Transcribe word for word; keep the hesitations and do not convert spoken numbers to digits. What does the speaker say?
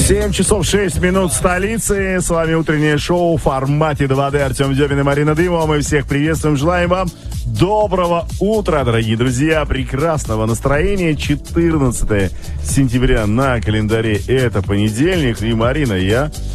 семь часов шесть минут в столице. С вами утреннее шоу в формате два дэ. Артем Демин и Марина Дымова. Мы всех приветствуем. Желаем вам доброго утра, дорогие друзья. Прекрасного настроения. четырнадцатое сентября на календаре. Это понедельник. И, Марина, я